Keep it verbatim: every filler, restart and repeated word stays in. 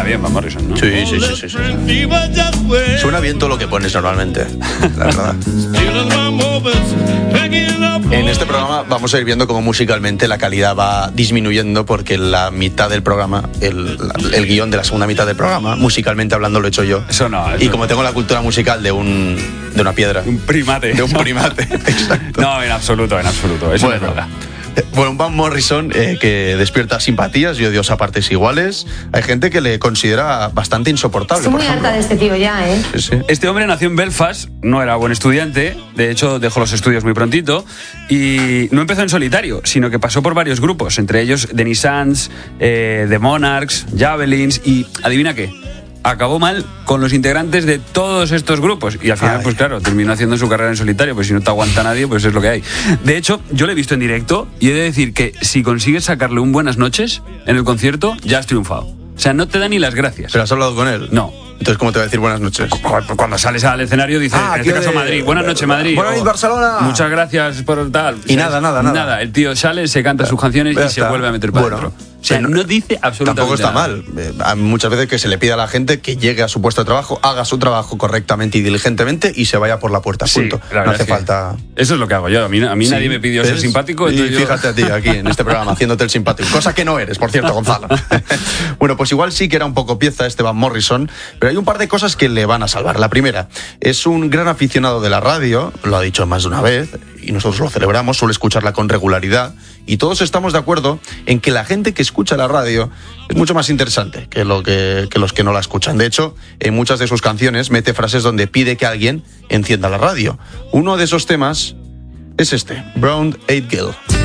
bien Van Morrison, ¿no? Sí, sí, sí, sí, sí, sí. Suena bien todo lo que pones normalmente, la verdad. En este programa vamos a ir viendo cómo musicalmente la calidad va disminuyendo porque la mitad del programa, el, el guión de la segunda mitad del programa, musicalmente hablando, lo he hecho yo. Eso no. Eso y como tengo la cultura musical de un de una piedra. Un primate. De un primate, exacto. No, en absoluto, en absoluto. Eso bueno, no es verdad. Bueno, un Van Morrison eh, que despierta simpatías y odios a partes iguales. Hay gente que le considera bastante insoportable. Estoy muy harta de este tío ya, ¿eh? Sí, sí. Este hombre nació en Belfast, no era buen estudiante, de hecho dejó los estudios muy prontito y no empezó en solitario, sino que pasó por varios grupos, entre ellos The Nissans, eh, The Monarchs, Javelins y, ¿adivina qué? Acabó mal con los integrantes de todos estos grupos y al final, Ay. pues claro, terminó haciendo su carrera en solitario, pues si no te aguanta nadie, pues es lo que hay. De hecho, yo lo he visto en directo y he de decir que si consigues sacarle un buenas noches en el concierto, ya has triunfado. O sea, no te da ni las gracias. ¿Pero has hablado con él? No. Entonces, ¿cómo te va a decir buenas noches? Cuando sales al escenario dices, ah, en este caso de... Madrid, buenas noches Madrid. Buenas noches Barcelona. Muchas gracias por tal. Y nada, nada, nada. Nada, el tío sale, se canta sus canciones y se vuelve a meter para adentro. Bueno, o sea, no, no dice absolutamente tampoco está nada. mal. Hay muchas veces que se le pide a la gente que llegue a su puesto de trabajo, haga su trabajo correctamente y diligentemente y se vaya por la puerta. Sí, punto. No hace falta... Eso es lo que hago yo. A mí, a mí sí, nadie me pidió ¿ves? ser simpático. Y yo... fíjate a ti aquí en este programa haciéndote el simpático. Cosa que no eres, por cierto, Gonzalo. Bueno, pues igual sí que era un poco pieza este Van Morrison, pero hay un par de cosas que le van a salvar. La primera, es un gran aficionado de la radio, lo ha dicho más de una vez, y nosotros lo celebramos, suele escucharla con regularidad, y todos estamos de acuerdo en que la gente que escucha la radio es mucho más interesante que, lo que, que los que no la escuchan. De hecho, en muchas de sus canciones mete frases donde pide que alguien encienda la radio. Uno de esos temas es este, Brown Eyed Girl.